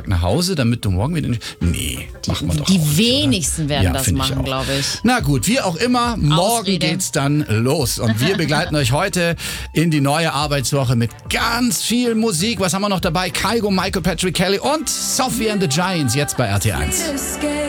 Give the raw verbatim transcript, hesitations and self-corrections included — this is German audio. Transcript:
Tag nach Hause, damit du morgen wieder... Nee, machen wir doch Die auch nicht, wenigsten oder? werden Ja, das find ich machen, auch. glaube ich. Na gut, wie auch immer, morgen Ausrede. geht's dann los. Und wir begleiten euch heute in die neue Arbeitswoche mit ganz viel Musik. Was haben wir noch dabei? Kygo, Michael Patrick Kelly und Sophie and the Giants, jetzt bei R T eins.